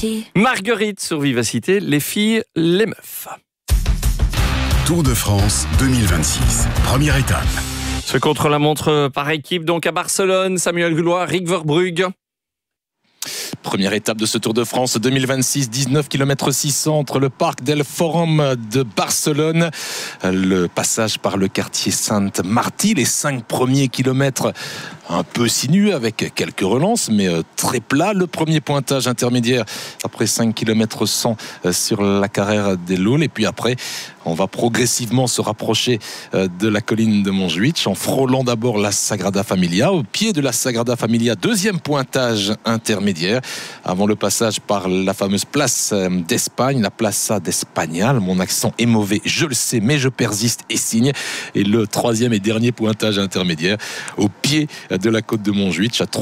Marguerite sur Vivacité, les filles, les meufs. Tour de France 2026, première étape. Ce contre-la-montre par équipe, donc à Barcelone, Samuel Gullois, Rick Verbrugge. Première étape de ce Tour de France 2026, 19 km 600 entre le Parc del Forum de Barcelone. Le passage par le quartier Sainte-Martí, les 5 premiers kilomètres un peu sinueux avec quelques relances, mais très plat. Le premier pointage intermédiaire après 5 km 100 sur la Carrera del Lul. Et puis après, on va progressivement se rapprocher de la colline de Montjuïc en frôlant d'abord la Sagrada Familia. Au pied de la Sagrada Familia, deuxième pointage intermédiaire avant le passage par la fameuse place d'Espagne, la Plaza d'Espagnol. Mon accent est mauvais, je le sais, mais je persiste et signe. Et le troisième et dernier pointage intermédiaire au pied de la côte de Montjuïc, à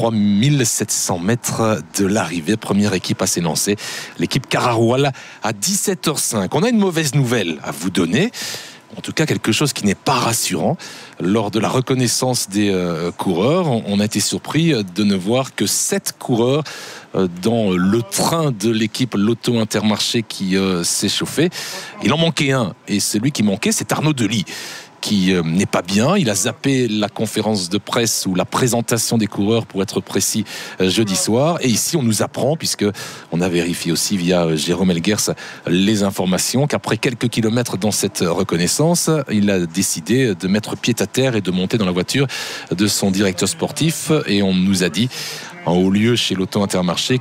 3700 mètres de l'arrivée. Première équipe à s'élancer, l'équipe Cararual à 17h05. On a une mauvaise nouvelle à vous donner. En tout cas, quelque chose qui n'est pas rassurant. Lors de la reconnaissance des coureurs, on a été surpris de ne voir que 7 coureurs dans le train de l'équipe Lotto Intermarché qui s'est chauffé. Il en manquait un, et celui qui manquait, c'est Arnaud Delis, qui n'est pas bien. Il a zappé la conférence de presse ou la présentation des coureurs, pour être précis, jeudi soir. Et ici, on nous apprend, puisque on a vérifié aussi via Jérôme Elguers les informations, qu'après quelques kilomètres dans cette reconnaissance, il a décidé de mettre pied à terre et de monter dans la voiture de son directeur sportif. Et on nous a dit en haut lieu chez l'Auto Intermarché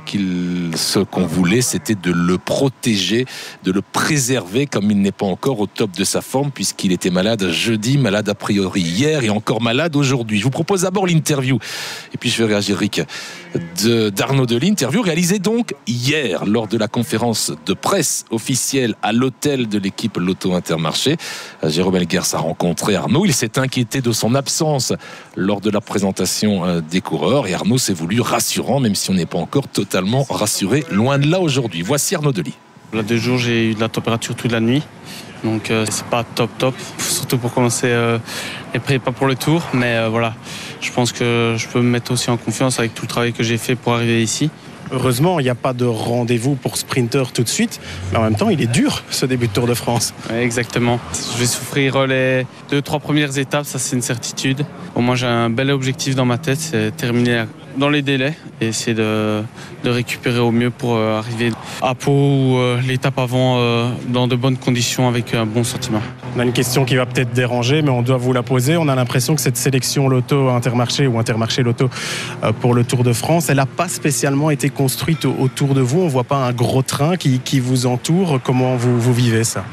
ce qu'on voulait, c'était de le protéger, de le préserver, comme il n'est pas encore au top de sa forme, puisqu'il était malade jeudi, malade a priori hier et encore malade aujourd'hui. Je vous propose d'abord l'interview, et puis je vais réagir, Rick, d'Arnaud Delis. Interview réalisée donc hier lors de la conférence de presse officielle à l'hôtel de l'équipe Lotto Intermarché. Jérôme Elguers a rencontré Arnaud. Il s'est inquiété de son absence lors de la présentation des coureurs, et Arnaud s'est voulu rassurant, même si on n'est pas encore totalement rassuré, loin de là aujourd'hui. Voici Arnaud Delis. Il y a 2 jours, j'ai eu de la température toute la nuit, donc c'est pas top, surtout pour commencer les prépas pour le tour, mais voilà, je pense que je peux me mettre aussi en confiance avec tout le travail que j'ai fait pour arriver ici. Heureusement, il n'y a pas de rendez-vous pour sprinter tout de suite, mais en même temps, il est dur ce début de Tour de France. Ouais, exactement. Je vais souffrir les 2-3 premières étapes, ça c'est une certitude. Au moins, j'ai un bel objectif dans ma tête, c'est terminer dans les délais et essayer de récupérer au mieux pour arriver à Pau ou l'étape avant dans de bonnes conditions avec un bon sentiment. On a une question qui va peut-être déranger, mais on doit vous la poser. On a l'impression que cette sélection Lotto Intermarché ou Intermarché Lotto pour le Tour de France, elle n'a pas spécialement été construite autour de vous. On ne voit pas un gros train qui vous entoure. Comment vous vivez ça?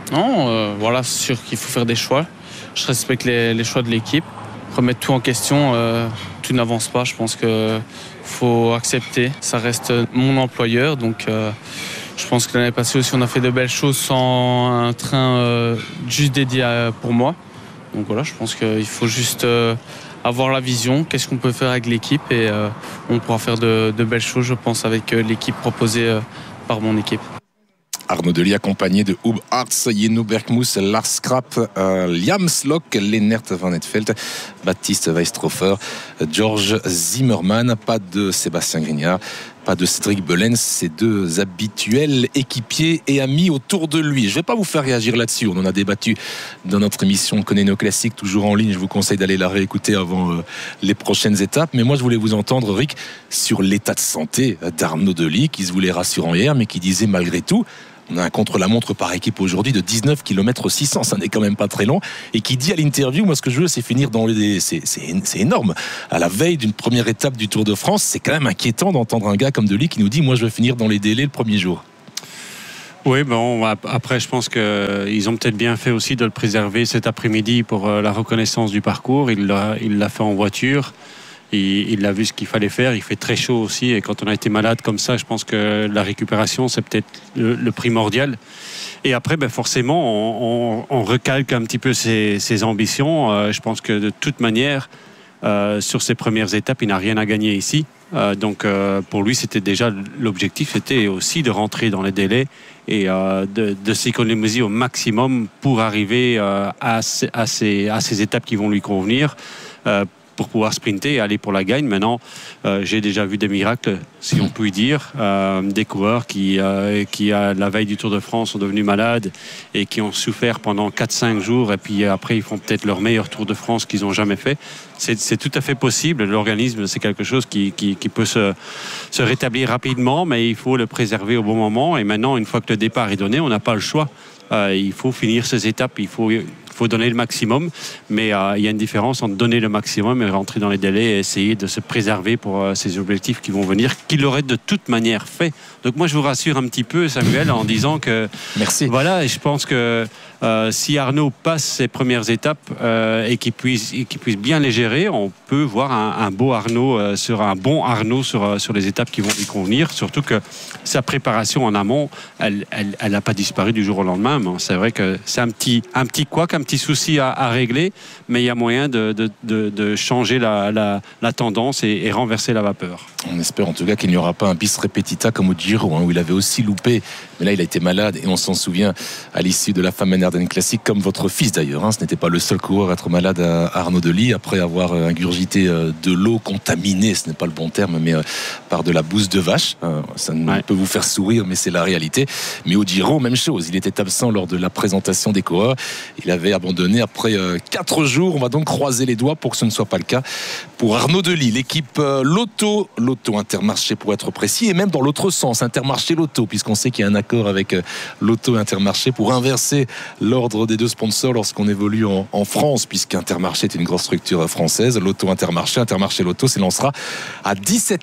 Non, voilà, c'est sûr qu'il faut faire des choix. Je respecte les choix de l'équipe. Remettre tout en question, tout n'avance pas. Je pense qu'il faut accepter. Ça reste mon employeur, donc je pense que l'année passée aussi on a fait de belles choses sans un train juste dédié pour moi. Donc voilà, je pense qu'il faut juste avoir la vision, qu'est-ce qu'on peut faire avec l'équipe, et on pourra faire de belles choses, je pense, avec l'équipe proposée par mon équipe. Arnaud Delis accompagné de Hub Hartz, Jenno Bergmus, Lars Krapp, Liam Slock, Lennert Van Etfeldt, Baptiste Weistrofer, George Zimmermann. Pas de Sébastien Grignard, pas de Cédric Belens, ces 2 habituels équipiers et amis autour de lui. Je ne vais pas vous faire réagir là-dessus, on en a débattu dans notre émission Connaît nos classiques, toujours en ligne. Je vous conseille d'aller la réécouter avant les prochaines étapes. Mais moi je voulais vous entendre, Rick, sur l'état de santé d'Arnaud Delis, qui se voulait rassurant hier, mais qui disait malgré tout, on a un contre-la-montre par équipe aujourd'hui de 19 km 600, ça n'est quand même pas très long, et qui dit à l'interview, moi ce que je veux c'est finir dans les... C'est énorme. À la veille d'une première étape du Tour de France, c'est quand même inquiétant d'entendre un gars comme Delis qui nous dit, moi je veux finir dans les délais le premier jour. Oui, bon, après je pense qu'ils ont peut-être bien fait aussi de le préserver cet après-midi pour la reconnaissance du parcours. Il l'a fait en voiture. Il a vu ce qu'il fallait faire, il fait très chaud aussi, et quand on a été malade comme ça, je pense que la récupération c'est peut-être le primordial. Et après forcément on recalque un petit peu ses ambitions. Je pense que de toute manière sur ces premières étapes il n'a rien à gagner ici, donc pour lui c'était déjà l'objectif, c'était aussi de rentrer dans les délais et de s'économiser au maximum pour arriver à ces étapes qui vont lui convenir. pour pouvoir sprinter et aller pour la gagne. Maintenant, j'ai déjà vu des miracles, si on peut dire, des coureurs qui à la veille du Tour de France, sont devenus malades et qui ont souffert pendant 4-5 jours et puis après, ils font peut-être leur meilleur Tour de France qu'ils n'ont jamais fait. C'est tout à fait possible. L'organisme, c'est quelque chose qui peut se rétablir rapidement, mais il faut le préserver au bon moment. Et maintenant, une fois que le départ est donné, on n'a pas le choix. Il faut finir ces étapes, il faut donner le maximum, mais il y a une différence entre donner le maximum et rentrer dans les délais et essayer de se préserver pour ces objectifs qui vont venir, qu'il aurait de toute manière fait. Donc moi je vous rassure un petit peu, Samuel, en disant que merci. Voilà, et je pense que si Arnaud passe ses premières étapes et qu'il puisse bien les gérer, on peut voir un beau Arnaud sur les étapes qui vont lui convenir, surtout que sa préparation en amont, elle n'a pas disparu du jour au lendemain. C'est vrai que c'est un petit couac, un petit souci à régler, mais il y a moyen de changer la tendance et renverser la vapeur. On espère en tout cas qu'il n'y aura pas un bis repetita comme au Giro, où il avait aussi loupé, mais là il a été malade et on s'en souvient à l'issue de la Famenne Ardennes Classique, comme votre fils d'ailleurs. Ce n'était pas le seul coureur à être malade, à Arnaud Delis, après avoir ingurgité de l'eau contaminée, ce n'est pas le bon terme, mais par de la bouse de vache. Ça peut vous faire sourire, mais c'est la réalité. Mais au Giro, même chose, il était absent lors de la présentation des coureurs. Il avait abandonné après 4 jours. On va donc croiser les doigts pour que ce ne soit pas le cas pour Arnaud Delis. L'équipe Lotto Intermarché pour être précis, et même dans l'autre sens, Intermarché Lotto, puisqu'on sait qu'il y a un accord avec Lotto Intermarché pour inverser l'ordre des deux sponsors lorsqu'on évolue en France, puisqu'Intermarché est une grosse structure française. Lotto Intermarché Lotto s'élancera à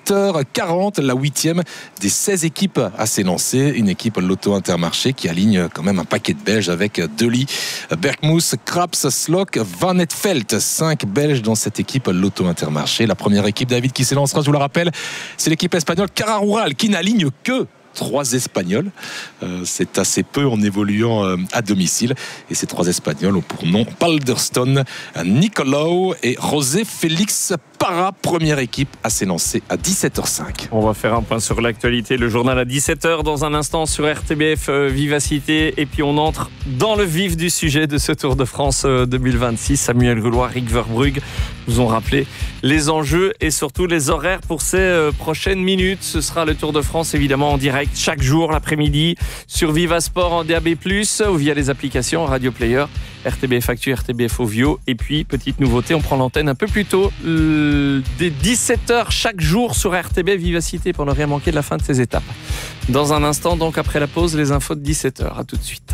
17h40, la 8e des 16 équipes à s'élancer. Une équipe Lotto Intermarché qui aligne quand même un paquet de Belges avec Delis, Bergmoes, Kraps, Slok, Van Etvelt. 5 Belges dans cette équipe Lotto Intermarché. La première équipe, David, qui s'élancera, je vous le rappelle, c'est l'équipe espagnole Cara Rural, qui n'aligne que 3 Espagnols. C'est assez peu en évoluant à domicile. Et ces 3 Espagnols ont pour nom Balderstone, Nicolau et José Félix Parra. Première équipe à s'élancer à 17h05. On va faire un point sur l'actualité. Le journal à 17h dans un instant sur RTBF Vivacité. Et puis on entre dans le vif du sujet de ce Tour de France 2026. Samuel Goulois, Rick Verbrugge nous ont rappelé les enjeux et surtout les horaires pour ces prochaines minutes. Ce sera le Tour de France évidemment en direct chaque jour l'après-midi sur Vivasport en DAB+, ou via les applications Radio Player, RTBF Actu, RTBF Ovio. Et puis, petite nouveauté, on prend l'antenne un peu plus tôt, dès 17h chaque jour sur RTBF Vivacité pour ne rien manquer de la fin de ces étapes. Dans un instant, donc après la pause, les infos de 17h. À tout de suite.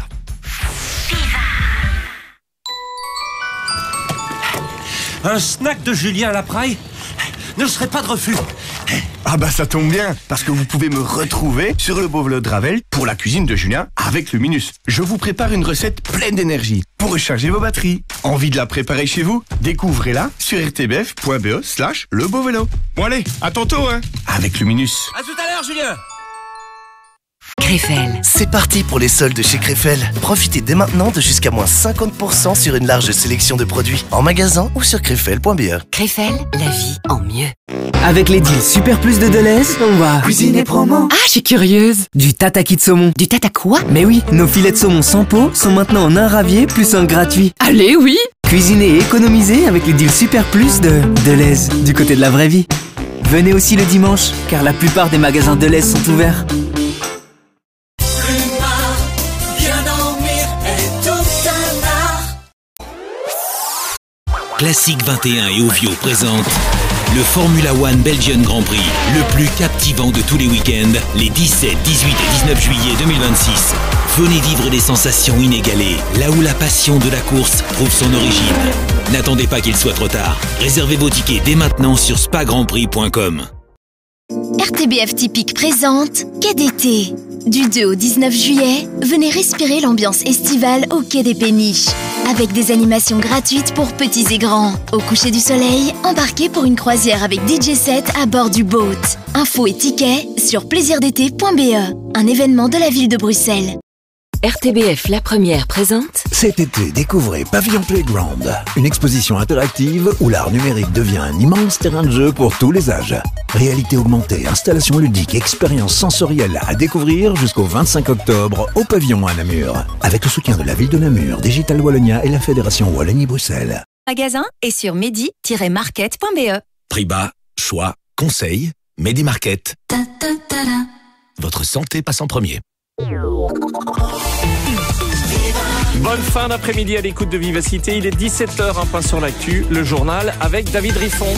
Un snack de Julien Lapraille ne serait pas de refus. Ah bah ça tombe bien, parce que vous pouvez me retrouver sur le beau vélo de Ravel pour la cuisine de Julien avec Luminus. Je vous prépare une recette pleine d'énergie pour recharger vos batteries. Envie de la préparer chez vous? Découvrez-la sur rtbf.be/lebeauvélo. Bon allez, à tantôt hein. Avec Luminus. À tout à l'heure Julien. Crefel. C'est parti pour les soldes chez Crefel. Profitez dès maintenant de jusqu'à moins 50% sur une large sélection de produits en magasin ou sur crefel.be. Crefel, la vie en mieux. Avec les deals Super Plus de Deleuze, on va cuisiner promo. Ah, je suis curieuse. Du tataki de saumon. Du tata quoi? Mais oui, nos filets de saumon sans peau sont maintenant en un ravier plus un gratuit. Allez, oui. Cuisiner et économiser avec les deals Super Plus de Deleuze, du côté de la vraie vie. Venez aussi le dimanche, car la plupart des magasins Deleuze sont ouverts. Classique 21 et Ovio présentent le Formula One Belgian Grand Prix, le plus captivant de tous les week-ends, les 17, 18 et 19 juillet 2026. Venez vivre des sensations inégalées, là où la passion de la course trouve son origine. N'attendez pas qu'il soit trop tard. Réservez vos tickets dès maintenant sur spagrandprix.com. RTBF Typique présente Quai d'été. Du 2 au 19 juillet, venez respirer l'ambiance estivale au Quai des Péniches. Avec des animations gratuites pour petits et grands. Au coucher du soleil, embarquez pour une croisière avec DJ set à bord du boat. Infos et tickets sur plaisirdété.be. Un événement de la ville de Bruxelles. RTBF La Première présente. Cet été, découvrez Pavillon Playground, une exposition interactive où l'art numérique devient un immense terrain de jeu pour tous les âges. Réalité augmentée, installations ludiques, expériences sensorielles à découvrir jusqu'au 25 octobre au Pavillon à Namur. Avec le soutien de la ville de Namur, Digital Wallonia et la Fédération Wallonie-Bruxelles. magasin et sur medi-market.be. Prix bas, choix, conseil, Medi Market. Votre santé passe en premier. Bonne fin d'après-midi à l'écoute de Vivacité. Il est 17h, un point sur l'actu, le journal avec David Riffon.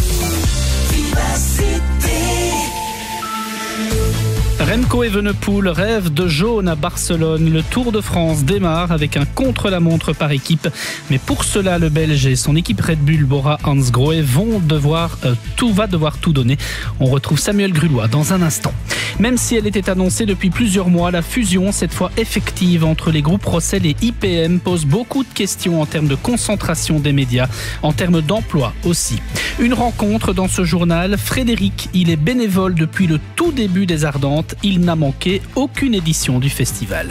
Remco Evenepoel rêve de jaune à Barcelone. Le Tour de France démarre avec un contre-la-montre par équipe. Mais pour cela, le Belge et son équipe Red Bull Bora-Hansgrohe va devoir tout donner. On retrouve Samuel Grulois dans un instant. Même si elle était annoncée depuis plusieurs mois, la fusion, cette fois effective, entre les groupes Rossel et IPM pose beaucoup de questions en termes de concentration des médias, en termes d'emploi aussi. Une rencontre dans ce journal. Frédéric, il est bénévole depuis le tout début des Ardentes. Il n'a manqué aucune édition du festival.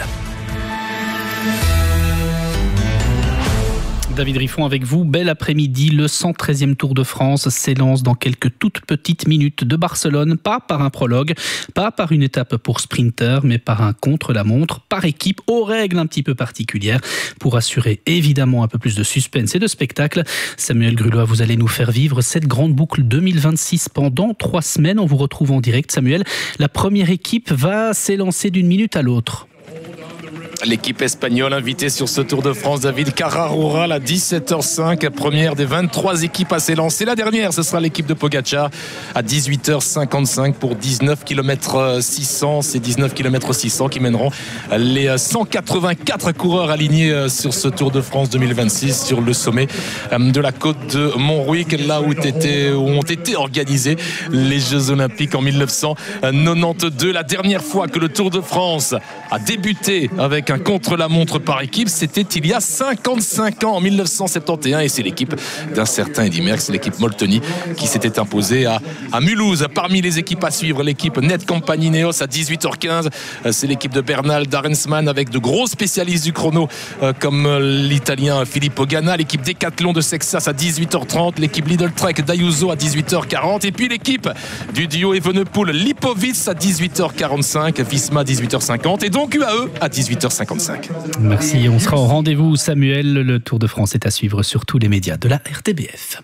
David Riffon avec vous, bel après-midi. Le 113e Tour de France s'élance dans quelques toutes petites minutes de Barcelone, pas par un prologue, pas par une étape pour sprinter, mais par un contre-la-montre, par équipe, aux règles un petit peu particulières, pour assurer évidemment un peu plus de suspense et de spectacle. Samuel Grulois, vous allez nous faire vivre cette grande boucle 2026 pendant 3 semaines. On vous retrouve en direct, Samuel. La première équipe va s'élancer d'une minute à l'autre. L'équipe espagnole invitée sur ce Tour de France, David Carraroural à 17h05, première des 23 équipes à s'élancer. La dernière, ce sera l'équipe de Pogacar à 18h55 pour 19 km 600. Ces 19 km 600 qui mèneront les 184 coureurs alignés sur ce Tour de France 2026 sur le sommet de la côte de Montrouic, là où ont été organisés les Jeux Olympiques en 1992. La dernière fois que le Tour de France a débuté avec un contre-la-montre par équipe, c'était il y a 55 ans, en 1971, et c'est l'équipe d'un certain Eddy Merckx, l'équipe Molteni, qui s'était imposée à Mulhouse. Parmi les équipes à suivre, l'équipe Netcompany Ineos à 18h15, c'est l'équipe de Bernal d'Arensman avec de gros spécialistes du chrono comme l'italien Filippo Ganna, l'équipe Decathlon de Sexas à 18h30, l'équipe Lidl Trek d'Ayuso à 18h40, et puis l'équipe du duo Evenepoel-Lipovic à 18h45, Visma à 18h50 et donc UAE à 18h55. Merci, on sera au rendez-vous, Samuel. Le Tour de France est à suivre sur tous les médias de la RTBF.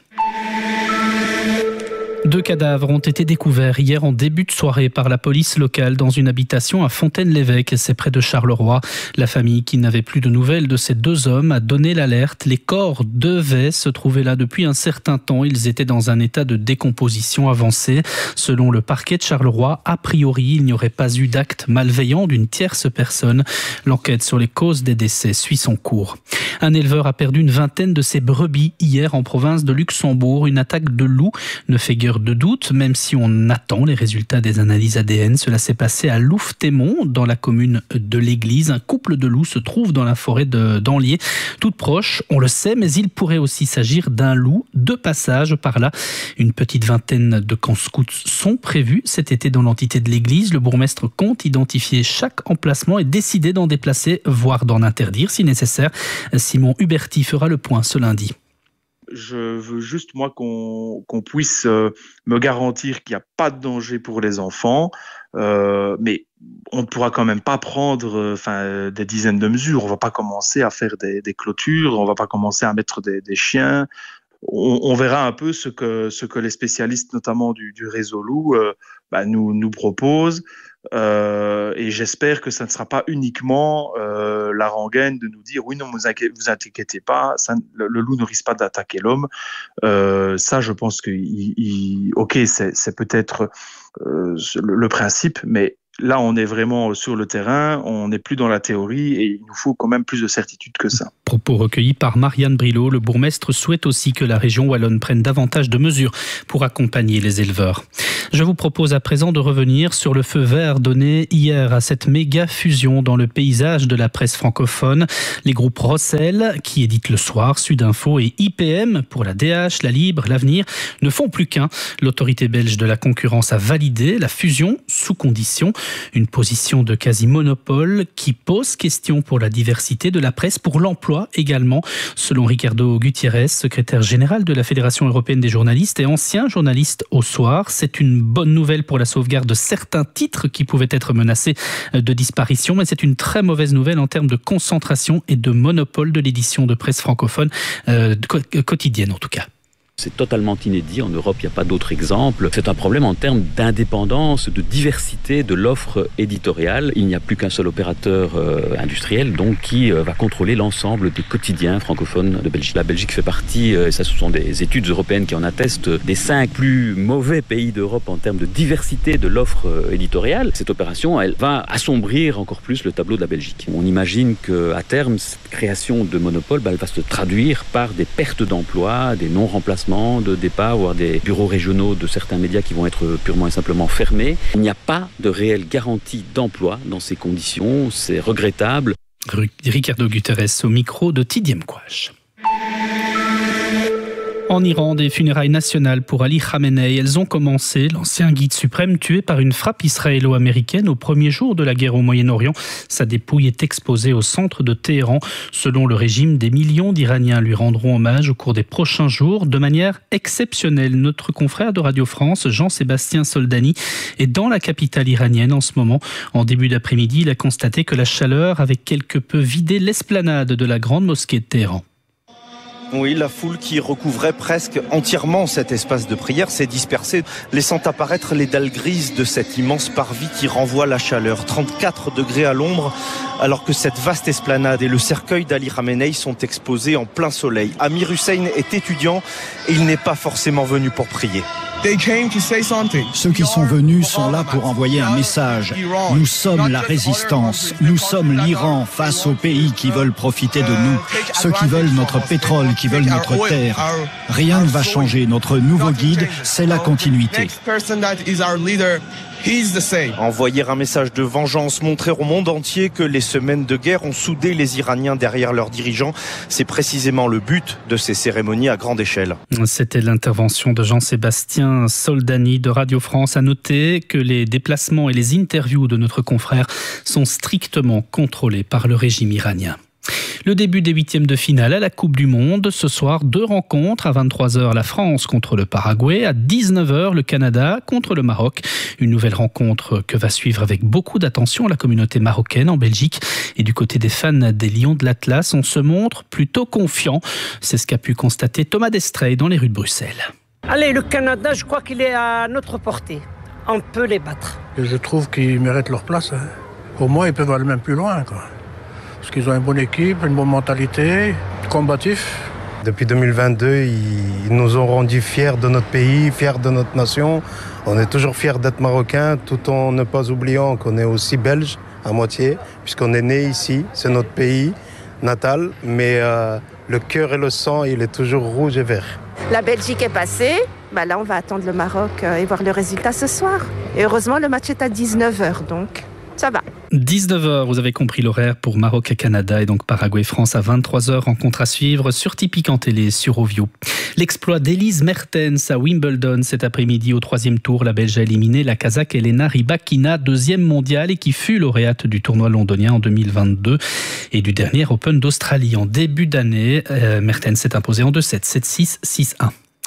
2 cadavres ont été découverts hier en début de soirée par la police locale dans une habitation à Fontaine-l'Évêque, c'est près de Charleroi. La famille, qui n'avait plus de nouvelles de ces 2 hommes, a donné l'alerte. Les corps devaient se trouver là depuis un certain temps. Ils étaient dans un état de décomposition avancé. Selon le parquet de Charleroi, a priori, il n'y aurait pas eu d'acte malveillant d'une tierce personne. L'enquête sur les causes des décès suit son cours. Un éleveur a perdu une vingtaine de ses brebis hier en province de Luxembourg. Une attaque de loup ne fait guère de doute, même si on attend les résultats des analyses ADN. Cela s'est passé à Louvetémont, dans la commune de l'Église. Un couple de loups se trouve dans la forêt d'Anlier, toute proche, on le sait, mais il pourrait aussi s'agir d'un loup de passage par là. Une petite vingtaine de camps scouts sont prévus cet été dans l'entité de l'Église. Le bourgmestre compte identifier chaque emplacement et décider d'en déplacer, voire d'en interdire si nécessaire. Simon Huberti fera le point ce lundi. Je veux juste, moi, qu'on puisse me garantir qu'il n'y a pas de danger pour les enfants, mais on ne pourra quand même pas prendre des dizaines de mesures. On ne va pas commencer à faire des clôtures, on ne va pas commencer à mettre des chiens. On verra un peu ce que les spécialistes, notamment du réseau loup, nous proposent. Et j'espère que ça ne sera pas uniquement la rengaine de nous dire oui, non, vous inquiétez pas, le loup ne risque pas d'attaquer l'homme. Ça, je pense que ok, c'est peut-être le principe, mais là, on est vraiment sur le terrain, on n'est plus dans la théorie et il nous faut quand même plus de certitude que ça. Propos recueillis par Marianne Brilot. Le bourgmestre souhaite aussi que la région wallonne prenne davantage de mesures pour accompagner les éleveurs. Je vous propose à présent de revenir sur le feu vert donné hier à cette méga fusion dans le paysage de la presse francophone. Les groupes Rossel, qui éditent Le Soir, Sudinfo et IPM, pour la DH, La Libre, L'Avenir, ne font plus qu'un. L'autorité belge de la concurrence a validé la fusion sous condition. Une position de quasi-monopole qui pose question pour la diversité de la presse, pour l'emploi également. Selon Ricardo Gutiérrez, secrétaire général de la Fédération européenne des journalistes et ancien journaliste au Soir, c'est une bonne nouvelle pour la sauvegarde de certains titres qui pouvaient être menacés de disparition, mais c'est une très mauvaise nouvelle en termes de concentration et de monopole de l'édition de presse francophone quotidienne en tout cas. C'est totalement inédit. En Europe, il n'y a pas d'autre exemple. C'est un problème en termes d'indépendance, de diversité de l'offre éditoriale. Il n'y a plus qu'un seul opérateur industriel donc qui va contrôler l'ensemble des quotidiens francophones de Belgique. La Belgique fait partie, et ça ce sont des études européennes qui en attestent, des 5 plus mauvais pays d'Europe en termes de diversité de l'offre éditoriale. Cette opération, elle va assombrir encore plus le tableau de la Belgique. On imagine qu'à terme, cette création de monopole, elle va se traduire par des pertes d'emplois, des non-remplacements de départ, voire des bureaux régionaux de certains médias qui vont être purement et simplement fermés. Il n'y a pas de réelle garantie d'emploi dans ces conditions, c'est regrettable. Ricardo Guterres au micro de Tidiem Kouache. En Iran, des funérailles nationales pour Ali Khamenei. Elles ont commencé. L'ancien guide suprême tué par une frappe israélo-américaine au premier jour de la guerre au Moyen-Orient. Sa dépouille est exposée au centre de Téhéran. Selon le régime, des millions d'Iraniens lui rendront hommage au cours des prochains jours de manière exceptionnelle. Notre confrère de Radio France, Jean-Sébastien Soldani, est dans la capitale iranienne en ce moment. En début d'après-midi, il a constaté que la chaleur avait quelque peu vidé l'esplanade de la grande mosquée de Téhéran. Oui, la foule qui recouvrait presque entièrement cet espace de prière s'est dispersée, laissant apparaître les dalles grises de cet immense parvis qui renvoie la chaleur. 34 degrés à l'ombre, alors que cette vaste esplanade et le cercueil d'Ali Khamenei sont exposés en plein soleil. Amir Hussein est étudiant et il n'est pas forcément venu pour prier. Ceux qui sont venus sont là pour envoyer un message. Nous sommes la résistance. Nous sommes l'Iran face aux pays qui veulent profiter de nous. Ceux qui veulent notre pétrole, qui veulent notre terre. Rien ne va changer. Notre nouveau guide, c'est la continuité. Envoyer un message de vengeance, montrer au monde entier que les semaines de guerre ont soudé les Iraniens derrière leurs dirigeants. C'est précisément le but de ces cérémonies à grande échelle. C'était l'intervention de Jean-Sébastien Soldani de Radio France. À noter que les déplacements et les interviews de notre confrère sont strictement contrôlés par le régime iranien. Le début des huitièmes de finale à la Coupe du Monde. Ce soir, 2 rencontres. À 23h, la France contre le Paraguay. À 19h, le Canada contre le Maroc. Une nouvelle rencontre que va suivre avec beaucoup d'attention la communauté marocaine en Belgique. Et du côté des fans des Lions de l'Atlas, on se montre plutôt confiant. C'est ce qu'a pu constater Thomas Destrey dans les rues de Bruxelles. Allez, le Canada, je crois qu'il est à notre portée. On peut les battre. Et je trouve qu'ils méritent leur place. Pour moi, ils peuvent aller même plus loin, quoi. Parce qu'ils ont une bonne équipe, une bonne mentalité, combatif. Depuis 2022, ils nous ont rendus fiers de notre pays, fiers de notre nation. On est toujours fiers d'être marocains, tout en ne pas oubliant qu'on est aussi belge à moitié, puisqu'on est né ici, c'est notre pays natal. Mais le cœur et le sang, il est toujours rouge et vert. La Belgique est passée. Là, on va attendre le Maroc et voir le résultat ce soir. Et heureusement, le match est à 19h, donc ça va. 19h, vous avez compris l'horaire pour Maroc et Canada et donc Paraguay-France à 23h, rencontre à suivre sur Tipeee en télé sur Ovio. L'exploit d'Elise Mertens à Wimbledon cet après-midi au 3e tour. La Belge a éliminé la Kazakh Elena Rybakina, 2e mondiale et qui fut lauréate du tournoi londonien en 2022 et du dernier Open d'Australie en début d'année. Mertens s'est imposée en 2-7, 7-6, 6-1.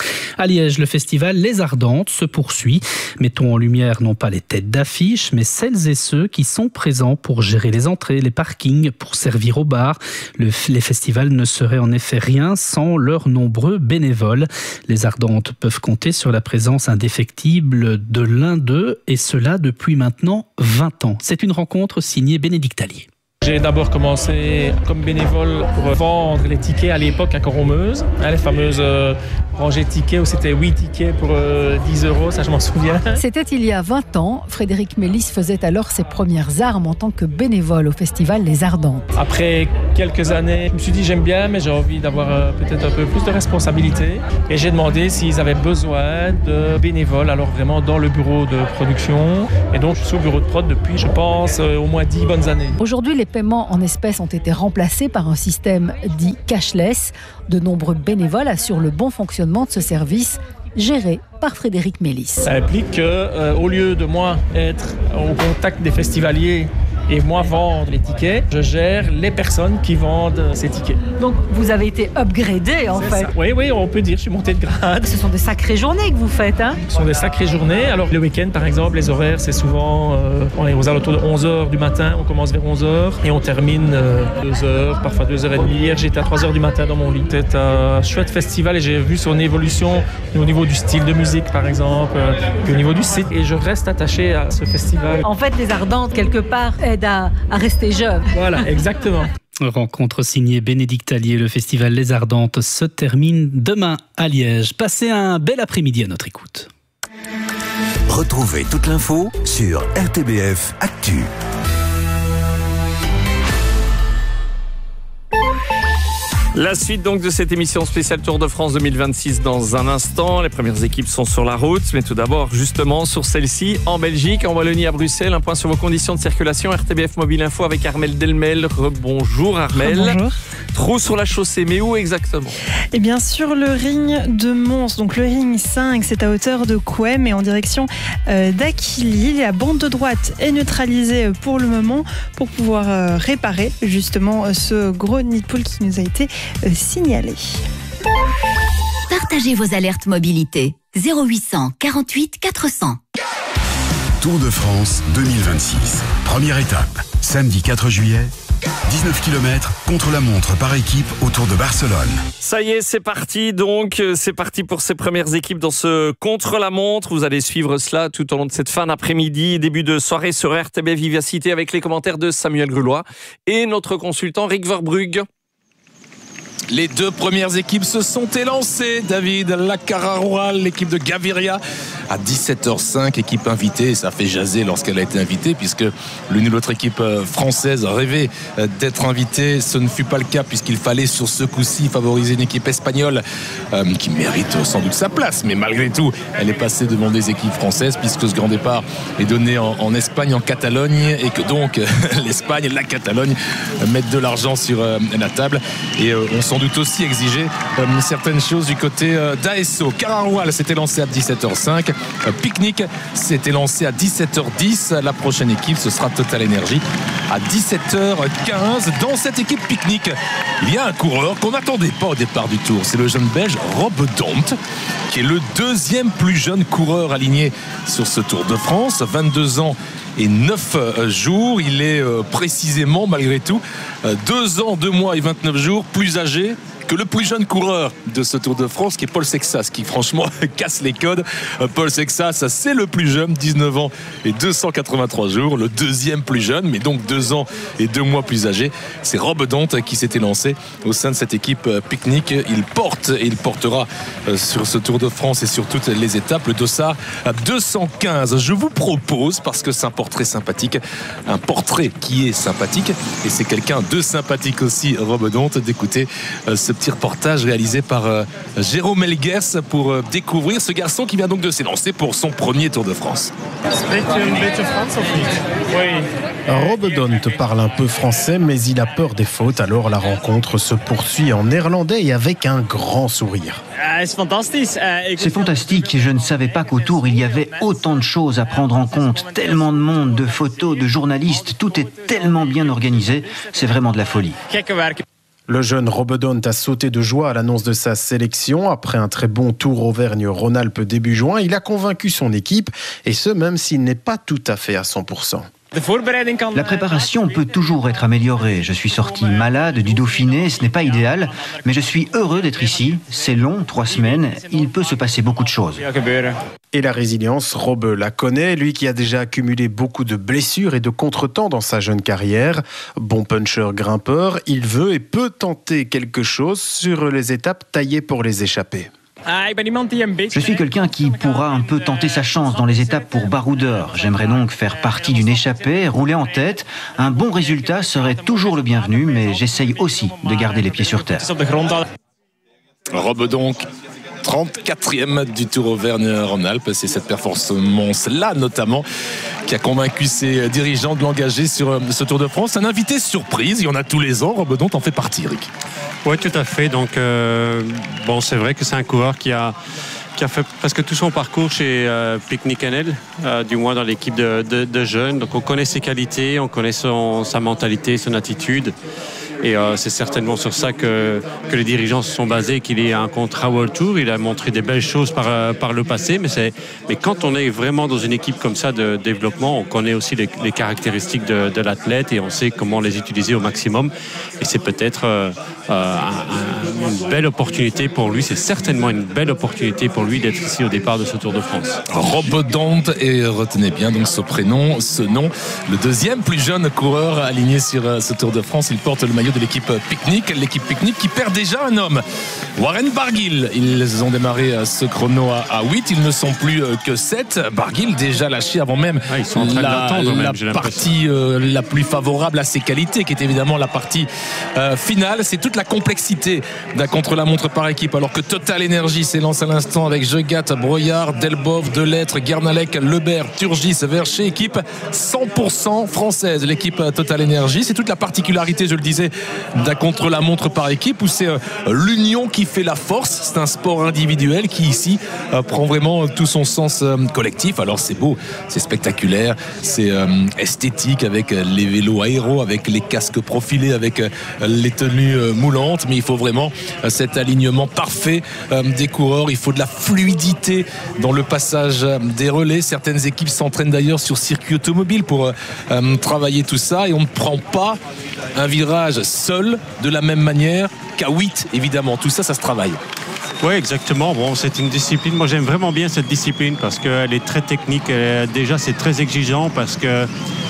À Liège, le festival Les Ardentes se poursuit. Mettons en lumière non pas les têtes d'affiche, mais celles et ceux qui sont présents pour gérer les entrées, les parkings, pour servir au bar. Les festivals ne seraient en effet rien sans leurs nombreux bénévoles. Les Ardentes peuvent compter sur la présence indéfectible de l'un d'eux, et cela depuis maintenant 20 ans. C'est une rencontre signée Bénédicte Allier. J'ai d'abord commencé comme bénévole pour vendre les tickets à l'époque à Coromeuse, les fameuses rangées de tickets où c'était 8 tickets pour 10 €, ça je m'en souviens. C'était il y a 20 ans. Frédéric Mélis faisait alors ses premières armes en tant que bénévole au festival Les Ardentes. Après quelques années, je me suis dit j'aime bien mais j'ai envie d'avoir peut-être un peu plus de responsabilité. Et j'ai demandé s'ils avaient besoin de bénévoles, alors vraiment dans le bureau de production. Et donc je suis au bureau de prod depuis je pense au moins 10 bonnes années. Aujourd'hui, les paiements en espèces ont été remplacés par un système dit cashless. De nombreux bénévoles assurent le bon fonctionnement de ce service géré par Frédéric Mélis. Ça implique qu'au lieu de moi être au contact des festivaliers et moi vendre les tickets, je gère les personnes qui vendent ces tickets. Donc vous avez été upgradé en fait. Oui, on peut dire, je suis monté de grade. Ce sont des sacrées journées que vous faites, hein? Ce sont des sacrées journées. Alors le week-end par exemple, les horaires c'est souvent, on est aux alentours de 11h du matin, on commence vers 11h et on termine 2h, parfois 2h30. Hier j'étais à 3h du matin dans mon lit. C'était un chouette festival et j'ai vu son évolution au niveau du style de musique par exemple, puis au niveau du site, et je reste attaché à ce festival. En fait les Ardentes quelque part aident à rester jeune. Voilà, exactement. Rencontre signée Bénédicte Allier. Le festival Les Ardentes se termine demain à Liège. Passez un bel après-midi à notre écoute. Retrouvez toute l'info sur RTBF Actu. La suite donc de cette émission spéciale Tour de France 2026 dans un instant. Les premières équipes sont sur la route, mais tout d'abord justement sur celle-ci en Belgique, en Wallonie, à Bruxelles. Un point sur vos conditions de circulation. RTBF Mobile Info avec Armelle Delmel. Bonjour Armelle. Bonjour. Trop sur la chaussée, mais où exactement? Eh bien sur le ring de Mons, donc le ring 5, c'est à hauteur de Couem et en direction d'Aquilly. La bande de droite est neutralisée pour le moment pour pouvoir réparer justement ce gros nid de poule qui nous a été signalé. Partagez vos alertes mobilité. 0800 48 400. Tour de France 2026. Première étape, samedi 4 juillet. 19 km contre la montre par équipe autour de Barcelone. Ça y est, c'est parti donc. C'est parti pour ces premières équipes dans ce contre-la-montre. Vous allez suivre cela tout au long de cette fin d'après-midi. Début de soirée sur RTBF Vivacité avec les commentaires de Samuel Grulois et notre consultant Rick Verbrugge. Les deux premières équipes se sont élancées. David, la Cararoual, l'équipe de Gaviria à 17h05, équipe invitée. Ça fait jaser lorsqu'elle a été invitée puisque l'une ou l'autre équipe française rêvait d'être invitée. Ce ne fut pas le cas puisqu'il fallait sur ce coup-ci favoriser une équipe espagnole qui mérite sans doute sa place. Mais malgré tout, elle est passée devant des équipes françaises puisque ce grand départ est donné en Espagne, en Catalogne, et que donc l'Espagne, la Catalogne mettent de l'argent sur la table et on sans doute aussi exigé certaines choses du côté d'ASO. Cararoual s'était lancé à 17h05. Picnic s'était lancé à 17h10. La prochaine équipe, ce sera Total Energy à 17h15. Dans cette équipe Picnic, il y a un coureur qu'on n'attendait pas au départ du tour. C'est le jeune belge Rob Dont, qui est le deuxième plus jeune coureur aligné sur ce Tour de France. 22 ans et 9 jours. Il est précisément, malgré tout, 2 ans, 2 mois et 29 jours plus âgé que le plus jeune coureur de ce Tour de France, qui est Paul Sexas, qui franchement casse les codes. Paul Sexas, c'est le plus jeune, 19 ans et 283 jours, le deuxième plus jeune, mais donc 2 ans et 2 mois plus âgé. C'est Rob Dont qui s'était lancé au sein de cette équipe Picnic. Il porte et il portera sur ce Tour de France et sur toutes les étapes le dossard 215. Je vous propose, parce que c'est un portrait sympathique, un portrait qui est sympathique, et c'est quelqu'un de sympathique aussi, Rob Dont, d'écouter ce petit reportage réalisé par Jérôme Elgers pour découvrir ce garçon qui vient donc de s'élancer pour son premier Tour de France. Rob Dont parle un peu français, mais il a peur des fautes, alors la rencontre se poursuit en néerlandais et avec un grand sourire. C'est fantastique, je ne savais pas qu'au Tour il y avait autant de choses à prendre en compte, tellement de monde, de photos, de journalistes, tout est tellement bien organisé, c'est vraiment de la folie. Le jeune Rob Dont a sauté de joie à l'annonce de sa sélection. Après un très bon Tour Auvergne-Rhône-Alpes début juin, il a convaincu son équipe, et ce même s'il n'est pas tout à fait à 100%. La préparation peut toujours être améliorée. Je suis sorti malade du Dauphiné, ce n'est pas idéal, mais je suis heureux d'être ici. C'est long, 3 semaines, il peut se passer beaucoup de choses. Et la résilience, Rob la connaît, lui qui a déjà accumulé beaucoup de blessures et de contretemps dans sa jeune carrière. Bon puncher grimpeur, il veut et peut tenter quelque chose sur les étapes taillées pour les échappées. Je suis quelqu'un qui pourra un peu tenter sa chance dans les étapes pour baroudeur. J'aimerais donc faire partie d'une échappée, rouler en tête. Un bon résultat serait toujours le bienvenu, mais j'essaye aussi de garder les pieds sur terre. Rob donc 34e du Tour Auvergne-Rhône-Alpes. C'est cette performance-là notamment qui a convaincu ses dirigeants de l'engager sur ce Tour de France. Un invité surprise, il y en a tous les ans. Rob Dont en fait partie, Eric. Oui, tout à fait. Donc, bon, c'est vrai que c'est un coureur qui a qui a fait presque tout son parcours chez Picnic NL, du moins dans l'équipe de jeunes. Donc on connaît ses qualités, on connaît sa mentalité, son attitude. Et c'est certainement sur ça que les dirigeants se sont basés, qu'il ait un contrat World Tour. Il a montré des belles choses par le passé, mais quand on est vraiment dans une équipe comme ça de développement, on connaît aussi les caractéristiques de l'athlète et on sait comment les utiliser au maximum. Et c'est peut-être une belle opportunité pour lui. C'est certainement une belle opportunité pour lui d'être ici au départ de ce Tour de France. Rob Dante, et retenez bien donc ce nom, le deuxième plus jeune coureur aligné sur ce Tour de France. Il porte le maillot de l'équipe Picnic qui perd déjà un homme, Warren Barguil. Ils ont démarré ce chrono à 8, ils ne sont plus que 7. Barguil déjà lâché avant même la partie la plus favorable à ses qualités, qui est évidemment la partie finale. C'est toute la complexité d'un contre-la-montre par équipe, alors que Total Energy s'élance à l'instant avec Jegat, Broyard, Delboff, Delettre, Guernalec, Lebert, Turgis, Vercher, équipe 100% française, l'équipe Total Energy. C'est toute la particularité, je le disais, d'un contre-la-montre par équipe, où c'est l'union qui fait la force. C'est un sport individuel qui ici prend vraiment tout son sens collectif. Alors c'est beau, c'est spectaculaire, c'est esthétique, avec les vélos aéros, avec les casques profilés, avec les tenues moulantes, mais il faut vraiment cet alignement parfait des coureurs. Il faut de la fluidité dans le passage des relais. Certaines équipes s'entraînent d'ailleurs sur circuit automobile pour travailler tout ça, et on ne prend pas un virage seul de la même manière qu'à 8, évidemment. Tout ça, ça se travaille. Oui, exactement. Bon, c'est une discipline. Moi, j'aime vraiment bien cette discipline parce qu'elle est très technique. Déjà, c'est très exigeant parce que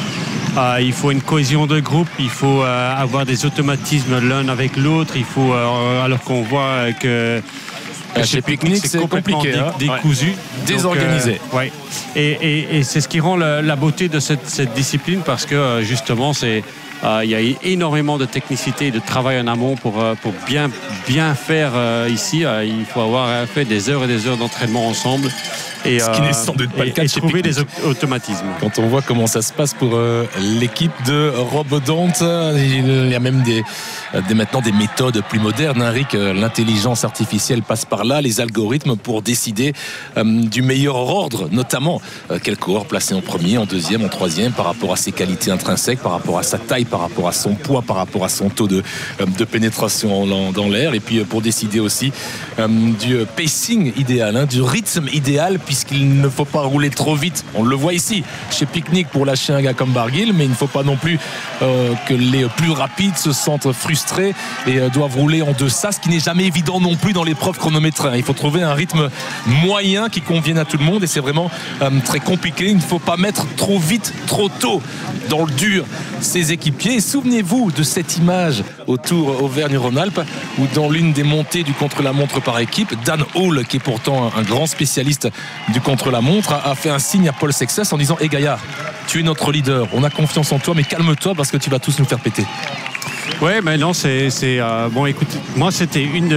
il faut une cohésion de groupe, il faut avoir des automatismes l'un avec l'autre. Il faut, alors qu'on voit que chez Picnic, c'est complètement décousu, désorganisé. Ouais. Et c'est ce qui rend la beauté de cette discipline, parce que justement, il y a énormément de technicité et de travail en amont pour bien faire ici. Il faut avoir fait des heures et des heures d'entraînement ensemble. Ce qui n'est sans doute pas le cas de chez trouver Picnic. des automatismes. Quand on voit comment ça se passe pour l'équipe de Rob Dante, il y a même maintenant des méthodes plus modernes, hein, Rick. L'intelligence artificielle passe par là, les algorithmes, pour décider du meilleur ordre, notamment quel coureur placer en premier, en deuxième, en troisième, par rapport à ses qualités intrinsèques, par rapport à sa taille, par rapport à son poids, par rapport à son taux de pénétration dans l'air, et puis pour décider aussi du pacing idéal, hein, du rythme idéal, puisqu'il ne faut pas rouler trop vite. On le voit ici chez Picnic pour lâcher un gars comme Barguil, mais il ne faut pas non plus que les plus rapides se sentent frustrés et doivent rouler en deçà, ce qui n'est jamais évident non plus dans l'épreuve chronométrée. Il faut trouver un rythme moyen qui convienne à tout le monde, et c'est vraiment très compliqué. Il ne faut pas mettre trop vite, trop tôt dans le dur ses équipiers. Et souvenez-vous de cette image au Tour Auvergne-Rhône-Alpes, où dans l'une des montées du contre-la-montre par équipe, Dan Hall, qui est pourtant un grand spécialiste du contre-la-montre, a fait un signe à Paul Sexas en disant: Gaillard, tu es notre leader, on a confiance en toi, mais calme-toi parce que tu vas tous nous faire péter. Ouais, mais non, bon, écoute, moi c'était une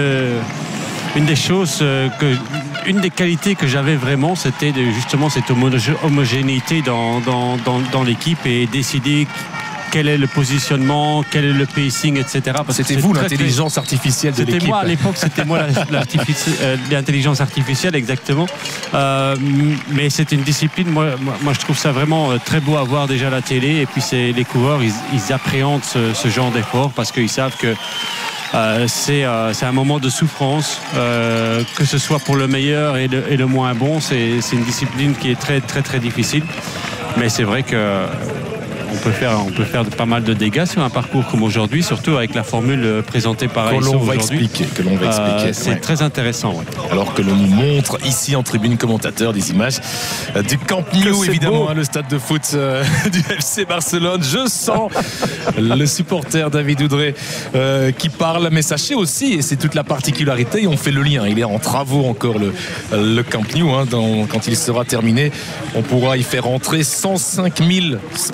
des choses une des qualités que j'avais vraiment, c'était justement cette homogénéité dans l'équipe, et décider quel est le positionnement, quel est le pacing, etc. C'était vous l'intelligence artificielle de l'équipe. C'était moi à l'époque, c'était moi l'intelligence artificielle, exactement. Mais c'est une discipline, moi je trouve ça vraiment très beau à voir déjà à la télé. Et puis les coureurs, ils appréhendent ce genre d'effort, parce qu'ils savent que c'est un moment de souffrance, que ce soit pour le meilleur et le moins bon. C'est une discipline qui est très très très difficile, mais c'est vrai que on peut faire pas mal de dégâts sur un parcours comme aujourd'hui, surtout avec la formule présentée par ASO aujourd'hui. Que l'on va expliquer. C'est très intéressant. Ouais. Alors que l'on nous montre ici en tribune commentateur des images du Camp Nou, évidemment, le stade de foot du FC Barcelone. Je sens le supporter David Oudré qui parle, mais sachez aussi, et c'est toute la particularité, on fait le lien, il est en travaux encore le Camp Nou, hein, quand il sera terminé, on pourra y faire entrer 105 000 spectateurs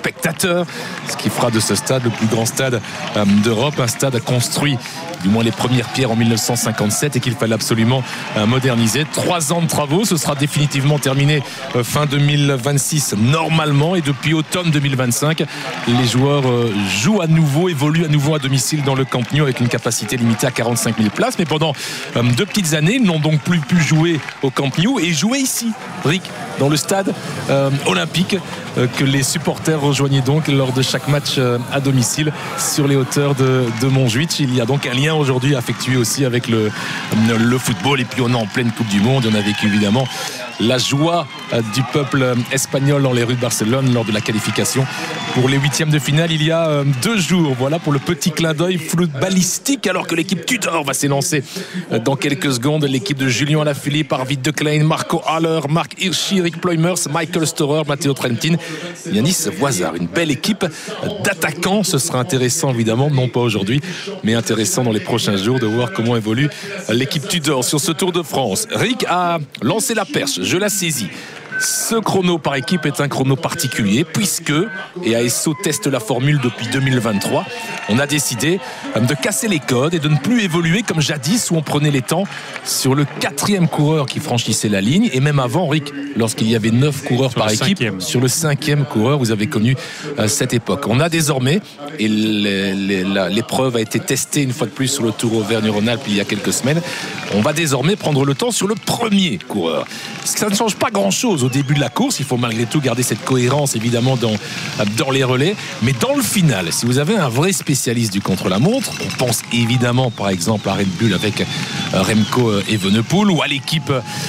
hauteur, ce qui fera de ce stade le plus grand stade d'Europe, un stade construit, du moins les premières pierres en 1957 et qu'il fallait absolument moderniser. 3 ans de travaux, ce sera définitivement terminé fin 2026 normalement, et depuis automne 2025, les joueurs jouent à nouveau, évoluent à nouveau à domicile dans le Camp Nou avec une capacité limitée à 45 000 places. Mais pendant 2 petites années, ils n'ont donc plus pu jouer au Camp Nou et jouer ici, Rick, dans le stade olympique que les supporters rejoignaient donc lors de chaque match à domicile sur les hauteurs de Montjuïc. Il y a donc un lien aujourd'hui affectué aussi avec le football, et puis on est en pleine Coupe du Monde. On a vécu évidemment la joie du peuple espagnol dans les rues de Barcelone lors de la qualification pour les 8e de finale il y a 2 jours. Voilà pour le petit clin d'œil footballistique, alors que l'équipe Tudor va s'élancer dans quelques secondes. L'équipe de Julien Alaphilippe, Arvid De Klein, Marco Haller, Marc Hirschi, Rick Ploymers, Michael Storer, Matteo Trentin, Yanis Voisard. Une belle équipe d'attaquants. Ce sera intéressant évidemment, non pas aujourd'hui, mais intéressant dans les prochains jours de voir comment évolue l'équipe Tudor sur ce Tour de France. Rick a lancé la perche, je la saisis. Ce chrono par équipe est un chrono particulier puisque, et ASO teste la formule depuis 2023, on a décidé de casser les codes et de ne plus évoluer comme jadis où on prenait les temps sur le 4e coureur qui franchissait la ligne, et même avant, Rick, lorsqu'il y avait 9 coureurs par équipe, sur le 5e coureur, vous avez connu cette époque. On a désormais, et l'épreuve a été testée une fois de plus sur le Tour Auvergne-Rhône-Alpes il y a quelques semaines, on va désormais prendre le temps sur le 1er coureur. Ça ne change pas grand-chose au début de la course, il faut malgré tout garder cette cohérence évidemment dans les relais, mais dans le final, si vous avez un vrai spécialiste du contre-la-montre, on pense évidemment par exemple à Red Bull avec Remco Evenepoel, ou à l'équipe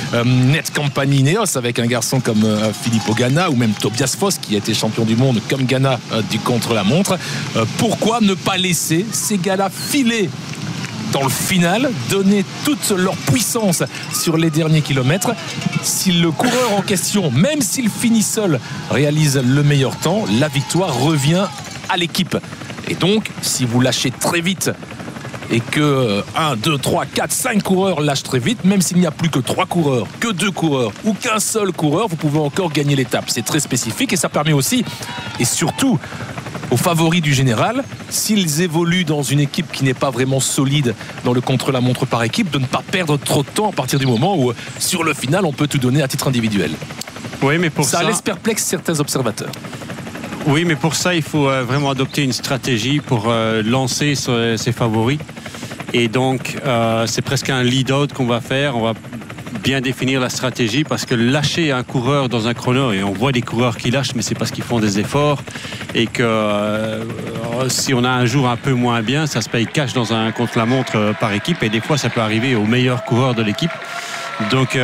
Netcompany Ineos avec un garçon comme Filippo Ganna, ou même Tobias Foss qui a été champion du monde comme Ganna du contre-la-montre. Pourquoi ne pas laisser ces gars-là filer dans le final, donner toute leur puissance sur les derniers kilomètres? Si le coureur en question, même s'il finit seul, réalise le meilleur temps, la victoire revient à l'équipe. Et donc, si vous lâchez très vite et que 1, 2, 3, 4, 5 coureurs lâchent très vite, même s'il n'y a plus que 3 coureurs, que 2 coureurs ou qu'un seul coureur, vous pouvez encore gagner l'étape. C'est très spécifique et ça permet aussi, et surtout, aux favoris du général, s'ils évoluent dans une équipe qui n'est pas vraiment solide dans le contre-la-montre par équipe, de ne pas perdre trop de temps à partir du moment où, sur le final, on peut tout donner à titre individuel. Oui, mais pour ça laisse perplexe certains observateurs. Oui, mais pour ça, il faut vraiment adopter une stratégie pour lancer ses favoris. Et donc, c'est presque un lead-out qu'on va faire. On va bien définir la stratégie, parce que lâcher un coureur dans un chrono, et on voit des coureurs qui lâchent, mais c'est parce qu'ils font des efforts, et que si on a un jour un peu moins bien, ça se paye cash dans un contre-la-montre par équipe, et des fois ça peut arriver aux meilleurs coureurs de l'équipe. Donc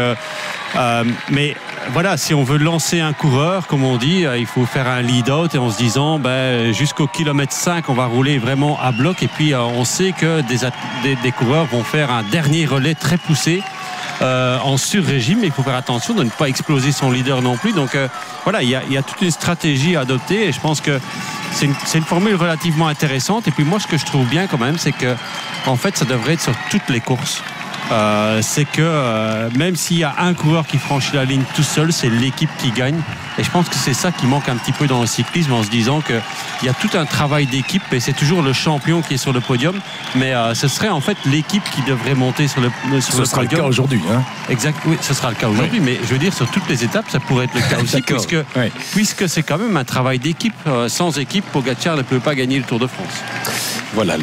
mais voilà, si on veut lancer un coureur, comme on dit, il faut faire un lead-out, et en se disant jusqu'au kilomètre 5 on va rouler vraiment à bloc, et puis on sait que des coureurs vont faire un dernier relais très poussé en sur-régime, mais il faut faire attention de ne pas exploser son leader non plus. Donc voilà, il y a toute une stratégie à adopter, et je pense que c'est une formule relativement intéressante. Et puis moi, ce que je trouve bien quand même, c'est que en fait, ça devrait être sur toutes les courses. C'est que même s'il y a un coureur qui franchit la ligne tout seul, c'est l'équipe qui gagne. Et je pense que c'est ça qui manque un petit peu dans le cyclisme, en se disant qu'il y a tout un travail d'équipe, et c'est toujours le champion qui est sur le podium, mais ce serait en fait l'équipe qui devrait monter sur le podium. Ce sera le cas aujourd'hui, hein. Exact, oui, ce sera le cas aujourd'hui, oui. Mais je veux dire, sur toutes les étapes, ça pourrait être le cas aussi, puisque c'est quand même un travail d'équipe. Sans équipe, Pogacar ne peut pas gagner le Tour de France. Voilà,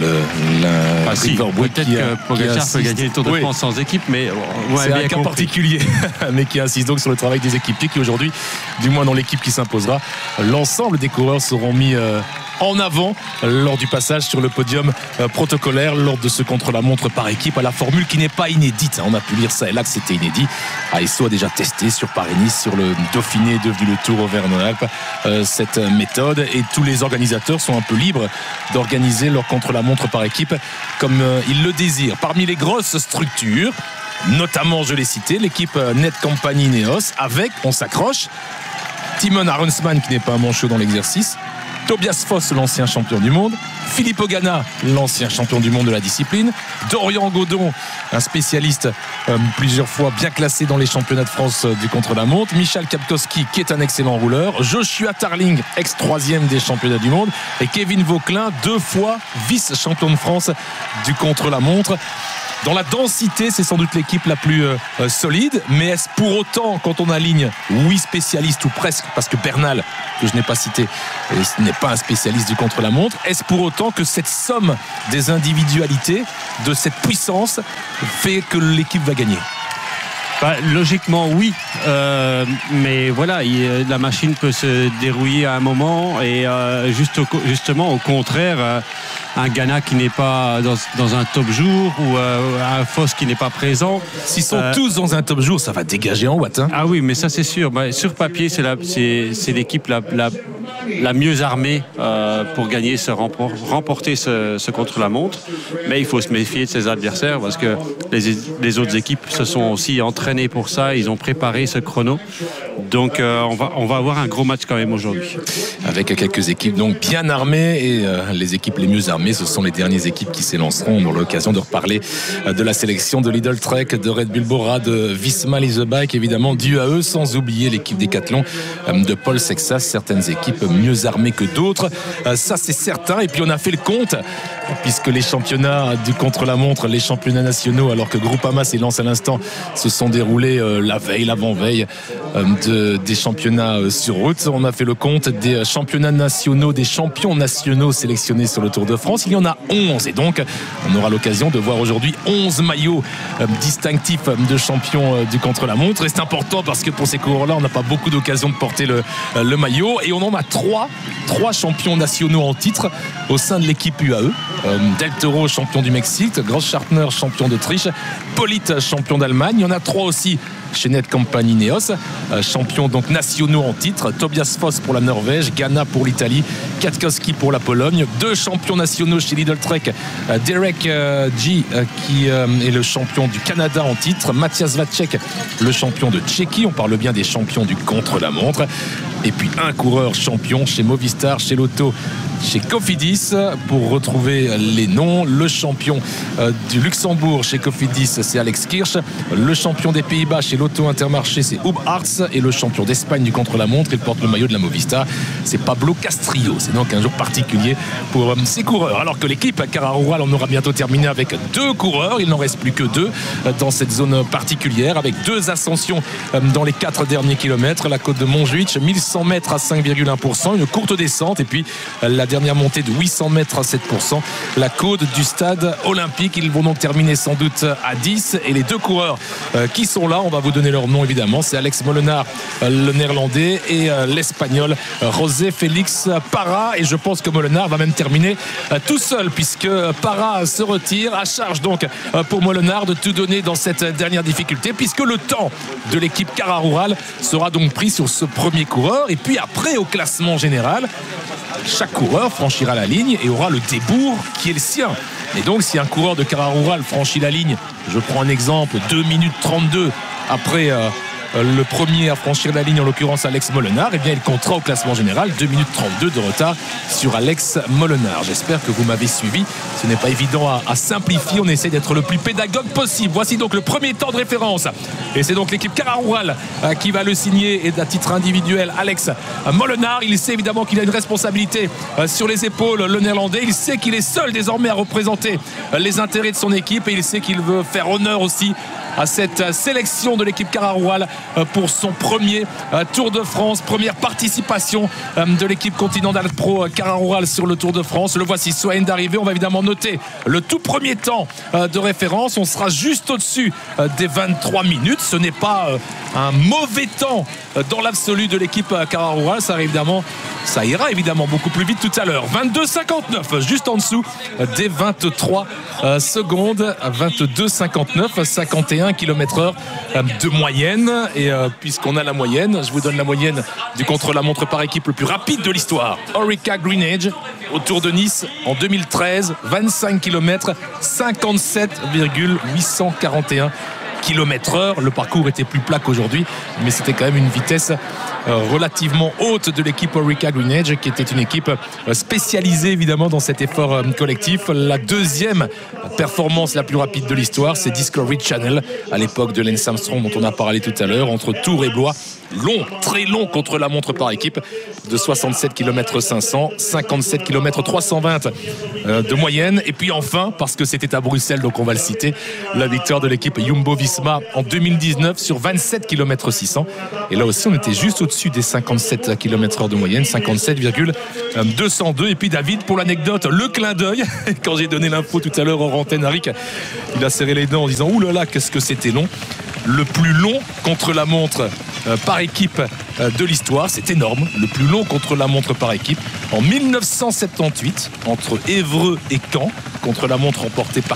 peut-être que Pogacar peut gagner le Tour de France sans équipe, mais c'est un cas particulier, mais qui insiste donc sur le travail des équipiers, qui aujourd'hui, du moins dans l'équipe qui s'imposera, l'ensemble des coureurs seront mis en avant lors du passage sur le podium protocolaire lors de ce contre-la-montre par équipe, à la formule qui n'est pas inédite. On a pu lire ça et là que c'était inédit. ASO a déjà testé sur Paris-Nice, sur le Dauphiné devenu le Tour Auvergne-Rhône-Alpes, cette méthode, et tous les organisateurs sont un peu libres d'organiser leur contre-la-montre par équipe comme ils le désirent. Parmi les grosses structures, notamment, je l'ai cité, l'équipe Netcompany Ineos, avec, on s'accroche, Timon Arensman, qui n'est pas un manchot dans l'exercice, Tobias Foss, l'ancien champion du monde, Philippe Ogana, l'ancien champion du monde de la discipline, Dorian Godon, un spécialiste plusieurs fois bien classé dans les championnats de France du contre-la-montre, Michal Kapkowski qui est un excellent rouleur, Joshua Tarling, ex-3e des championnats du monde, et Kevin Vauquelin, 2 fois vice-champion de France du contre-la-montre. Dans la densité, c'est sans doute l'équipe la plus solide, mais est-ce pour autant, quand on aligne 8 spécialistes ou presque, parce que Bernal, que je n'ai pas cité, n'est pas un spécialiste du contre-la-montre, est-ce pour autant que cette somme des individualités, de cette puissance, fait que l'équipe va gagner ? Logiquement oui, mais voilà, la machine peut se dérouiller à un moment et justement au contraire, un Ghana qui n'est pas dans un top jour ou un Foss qui n'est pas présent. S'ils sont tous dans un top jour, ça va dégager en watts. Ah oui, mais ça c'est sûr. Sur papier, c'est l'équipe la mieux armée pour gagner, remporter ce contre-la-montre. Mais il faut se méfier de ses adversaires parce que les autres équipes se sont aussi entraînées pour ça. Ils ont préparé ce chrono. Donc on va avoir un gros match quand même aujourd'hui. Avec quelques équipes donc bien armées et les équipes les mieux armées, ce sont les dernières équipes qui s'élanceront. On aura l'occasion de reparler de la sélection de Lidl Trek, de Red Bull Bora, de Visma Lease Bike, évidemment dû à eux, sans oublier l'équipe Décathlon de Paul Sexas, certaines équipes mieux armées que d'autres, ça c'est certain. Et puis on a fait le compte, puisque les championnats du contre-la-montre, les championnats nationaux, alors que Groupama s'élance à l'instant, se sont déroulés la veille, l'avant-veille des championnats sur route. On a fait le compte des championnats nationaux, des champions nationaux sélectionnés sur le Tour de France. Il y en a 11 et donc on aura l'occasion de voir aujourd'hui 11 maillots distinctifs de champions du contre-la-montre. Et c'est important parce que pour ces coureurs-là, on n'a pas beaucoup d'occasion de porter le maillot, et on en a trois champions nationaux en titre au sein de l'équipe UAE. Del Toro, champion du Mexique, Grossschartner, champion d'Autriche, Pollitt, champion d'Allemagne. Il y en a 3 aussi chez Netcompany Ineos, champions donc nationaux en titre, Tobias Foss pour la Norvège, Ghana pour l'Italie, Kwiatkowski pour la Pologne. 2 champions nationaux chez Lidl Trek, Derek G qui est le champion du Canada en titre, Matthias Vacek, le champion de Tchéquie. On parle bien des champions du contre-la-montre. Et puis un coureur champion chez Movistar, chez Lotto, chez Cofidis. Pour retrouver les noms, le champion du Luxembourg chez Cofidis, c'est Alex Kirch. Le champion des Pays-Bas chez Lotto Intermarché, c'est Hub Hartz. Et le champion d'Espagne du contre-la-montre, il porte le maillot de la Movistar, c'est Pablo Castrillo. C'est donc un jour particulier pour ces coureurs. Alors que l'équipe Cara Rural en aura bientôt terminé avec 2 coureurs. Il n'en reste plus que 2 dans cette zone particulière, avec 2 ascensions dans les 4 derniers kilomètres. La côte de Montjuïc, 1100 mètres à 5,1%, une courte descente, et puis la dernière montée de 800 mètres à 7%, la côte du stade olympique. Ils vont donc terminer sans doute à 10, et les 2 coureurs qui sont là, on va vous donner leur nom évidemment, c'est Alex Molenaar, le néerlandais, et l'espagnol José Félix Parra. Et je pense que Molenaar va même terminer tout seul, puisque Parra se retire. À charge donc pour Molenaar de tout donner dans cette dernière difficulté, puisque le temps de l'équipe Cara Rural sera donc pris sur ce premier coureur. Et puis après, au classement général, chaque coureur franchira la ligne et aura le débours qui est le sien. Et donc si un coureur de Cara Rural franchit la ligne, je prends un exemple, 2 minutes 32 après le premier à franchir la ligne, en l'occurrence Alex Molenaar, et bien il comptera au classement général 2 minutes 32 de retard sur Alex Molenaar. J'espère que vous m'avez suivi. Ce n'est pas évident à simplifier, on essaie d'être le plus pédagogue possible. Voici donc le premier temps de référence, et c'est donc l'équipe Cara Rural qui va le signer, et à titre individuel Alex Molenaar. Il sait évidemment qu'il a une responsabilité sur les épaules, le néerlandais. Il sait qu'il est seul désormais à représenter les intérêts de son équipe, et il sait qu'il veut faire honneur aussi à cette sélection de l'équipe Cara Rural pour son premier Tour de France, première participation de l'équipe Continental Pro Cara Rural sur le Tour de France. Le voici sur la ligne d'arrivée. On va évidemment noter le tout premier temps de référence. On sera juste au-dessus des 23 minutes. Ce n'est pas un mauvais temps dans l'absolu de l'équipe Cara Rural. Ça ira évidemment beaucoup plus vite tout à l'heure. 22,59, juste en dessous des 23 secondes. 22,59, 51 km/h de moyenne. Et puisqu'on a la moyenne, je vous donne la moyenne du contre-la-montre par équipe le plus rapide de l'histoire. Orica Greenedge au Tour de Nice en 2013, 25 km, 57,841 km/h. Le parcours était plus plat qu'aujourd'hui, mais c'était quand même une vitesse relativement haute de l'équipe Orica Green Edge, qui était une équipe spécialisée évidemment dans cet effort collectif. La deuxième performance la plus rapide de l'histoire, c'est Discovery Channel à l'époque de Lance Armstrong dont on a parlé tout à l'heure, entre Tours et Blois. Long, très long contre la montre par équipe, de 67 km 500, 57 km 320 de moyenne. Et puis enfin, parce que c'était à Bruxelles, donc on va le citer, la victoire de l'équipe Jumbo-Visma en 2019 sur 27 km 600. Et là aussi, on était juste au-dessus des 57 km/h de moyenne, 57,202. Et puis David, pour l'anecdote, le clin d'œil, quand j'ai donné l'info tout à l'heure en antenne à Rick, il a serré les dents en disant « Ouh là là, qu'est-ce que c'était long !» Le plus long contre la montre par équipe de l'histoire, c'est énorme. Le plus long contre la montre par équipe en 1978 entre Évreux et Caen, contre la montre remportée par